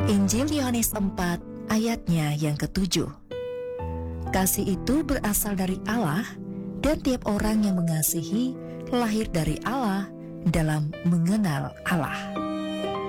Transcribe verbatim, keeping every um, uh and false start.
Injil Yohanes empat ayatnya yang ketujuh. Kasih itu berasal dari Allah, dan tiap orang yang mengasihi lahir dari Allah dalam mengenal Allah.